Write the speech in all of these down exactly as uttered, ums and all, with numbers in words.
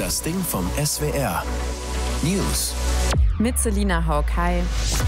Das Ding vom S W R. News. Mit Selina Haug. Hi.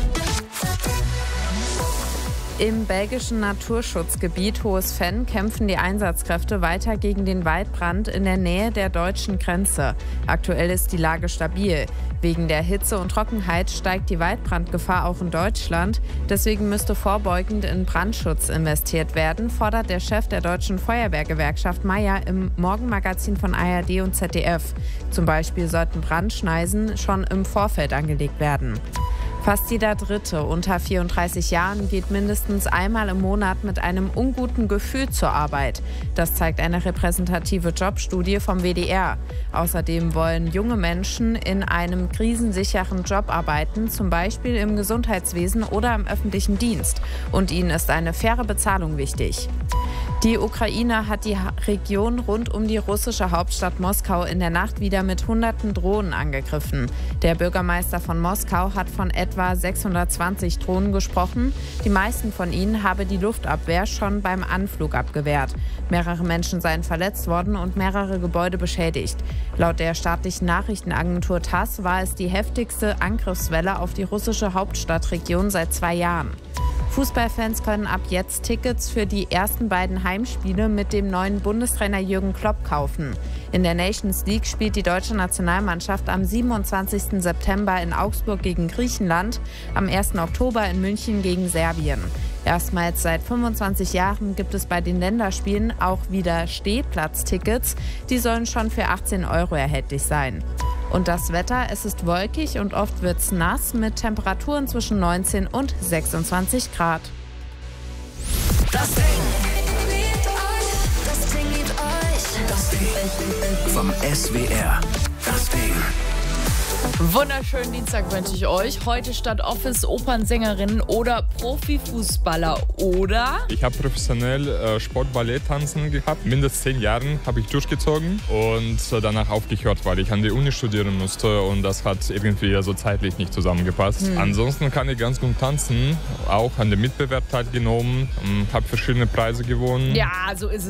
Im belgischen Naturschutzgebiet Hohes Venn kämpfen die Einsatzkräfte weiter gegen den Waldbrand in der Nähe der deutschen Grenze. Aktuell ist die Lage stabil. Wegen der Hitze und Trockenheit steigt die Waldbrandgefahr auch in Deutschland. Deswegen müsste vorbeugend in Brandschutz investiert werden, fordert der Chef der Deutschen Feuerwehrgewerkschaft Meier im Morgenmagazin von A R D und Z D F. Zum Beispiel sollten Brandschneisen schon im Vorfeld angelegt werden. Fast jeder Dritte unter vierunddreißig Jahren geht mindestens einmal im Monat mit einem unguten Gefühl zur Arbeit. Das zeigt eine repräsentative Jobstudie vom W D R. Außerdem wollen junge Menschen in einem krisensicheren Job arbeiten, zum Beispiel im Gesundheitswesen oder im öffentlichen Dienst. Und ihnen ist eine faire Bezahlung wichtig. Die Ukraine hat die Region rund um die russische Hauptstadt Moskau in der Nacht wieder mit hunderten Drohnen angegriffen. Der Bürgermeister von Moskau hat von etwa sechshundertzwanzig Drohnen gesprochen. Die meisten von ihnen habe die Luftabwehr schon beim Anflug abgewehrt. Mehrere Menschen seien verletzt worden und mehrere Gebäude beschädigt. Laut der staatlichen Nachrichtenagentur TASS war es die heftigste Angriffswelle auf die russische Hauptstadtregion seit zwei Jahren. Fußballfans können ab jetzt Tickets für die ersten beiden Heimspiele mit dem neuen Bundestrainer Jürgen Klopp kaufen. In der Nations League spielt die deutsche Nationalmannschaft am siebenundzwanzigsten September in Augsburg gegen Griechenland, am ersten Oktober in München gegen Serbien. Erstmals seit fünfundzwanzig Jahren gibt es bei den Länderspielen auch wieder Stehplatztickets. Die sollen schon für achtzehn Euro erhältlich sein. Und das Wetter, es ist wolkig und oft wird's nass mit Temperaturen zwischen neunzehn und sechsundzwanzig Grad. Das Ding liebt euch, das Ding liebt euch. Das Ding vom S W R. Das Ding. Wunderschönen Dienstag wünsche ich euch. Heute statt Office Opernsängerin oder Profifußballer oder? Ich habe professionell äh, Sport-Ballett tanzen gehabt. Mindestens zehn Jahren habe ich durchgezogen und äh, danach aufgehört, weil ich an der Uni studieren musste und das hat irgendwie so zeitlich nicht zusammengepasst. Hm. Ansonsten kann ich ganz gut tanzen, auch an dem Mitbewerb teilgenommen, habe verschiedene Preise gewonnen. Ja, so ist es.